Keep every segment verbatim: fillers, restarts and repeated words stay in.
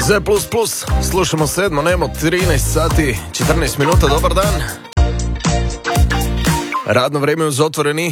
Z plus plus, slušamo sedmo, nemo, trinaest sati, četrnaest minuta, dobar dan. Radno vrijeme uz otvoreni.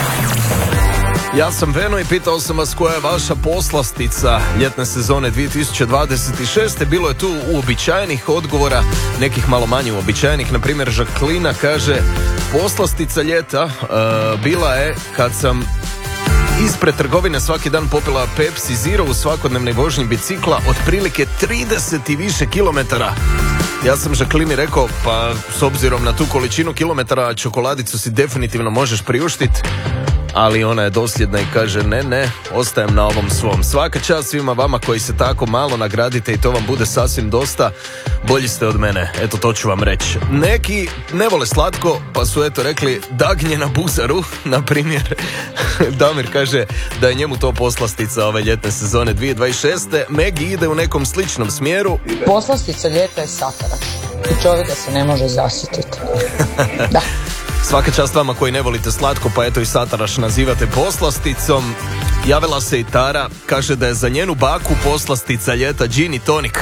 Ja sam Veno i pitao sam vas koja je vaša poslastica ljetne sezone dvije tisuće dvadeset šeste. Bilo je tu uobičajenih odgovora, nekih malo manje uobičajenih. Na primjer, Žaklina kaže, poslastica ljeta uh, bila je kad sam ispred trgovine svaki dan popila Pepsi Zero u svakodnevnoj vožnji bicikla otprilike trideset i više kilometara. Ja sam Žaklini rekao, pa s obzirom na tu količinu kilometara čokoladicu si definitivno možeš priuštiti. Ali ona je dosljedna i kaže ne, ne, ostajem na ovom svom. Svaka čast svima vama koji se tako malo nagradite i to vam bude sasvim dosta. Bolji ste od mene, eto to ću vam reći. Neki ne vole slatko, pa su eto rekli dagnje na buzaru, na primjer. Damir kaže da je njemu to poslastica ove ljetne sezone dvije tisuće dvadeset šeste. Megi ide u nekom sličnom smjeru. Poslastica ljeta je sataraš i čovjeka se ne može zasjetiti. Da. Svaka čast vama koji ne volite slatko, pa eto i sataraš nazivate poslasticom. Javila se i Tara, kaže da je za njenu baku poslastica ljeta gin i tonik.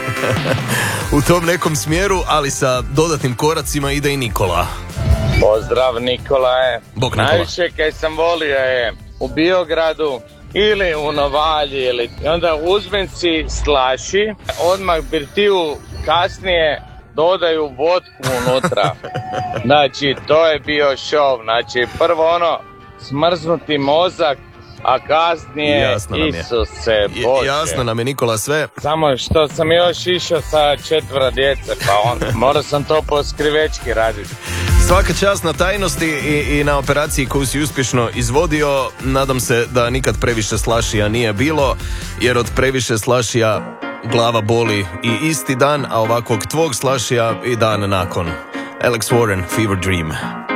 U tom nekom smjeru, ali sa dodatnim koracima ide i Nikola. Pozdrav Nikolaje. Bog Nikola. Najviše kaj sam volio je u Biogradu ili u Novalji ili onda uzmenci slaši, odmah birtiju kasnije dodaju vodku unutra. Znači, to je bio šov. Znači, prvo ono, smrznuti mozak, a kasnije, Isuse Bože. Jasno nam je, Nikola, sve. Samo što sam još išao sa četvora djece, pa on, morao sam to po skrivečki raditi. Svaka čast na tajnosti i, i na operaciji koju si uspješno izvodio. Nadam se da nikad previše slašija nije bilo, jer od previše slašija glava boli i isti dan, a ovakvog tvog slašija i dan nakon. Alex Warren, Fever Dream.